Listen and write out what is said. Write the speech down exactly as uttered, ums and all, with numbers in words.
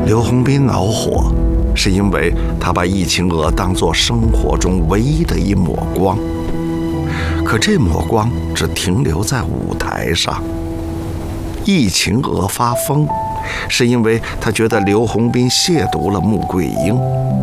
刘洪斌恼火，是因为他把易晴娥当作生活中唯一的一抹光。可这抹光只停留在舞台上。易晴娥发疯，是因为她觉得刘洪斌亵渎了穆桂英。